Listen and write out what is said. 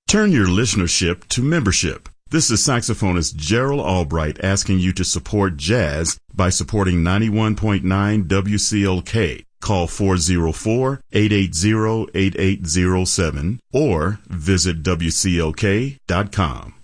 Turn your listenership to membership. This is saxophonist Gerald Albright asking you to support jazz by supporting 91.9 WCLK. Call 404-880-8807 or visit WCLK.com.